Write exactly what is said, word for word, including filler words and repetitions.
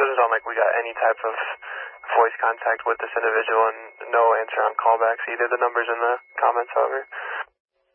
doesn't sound like we got any type of voice contact with this individual, and no answer on callbacks either. The number's in the comments, however.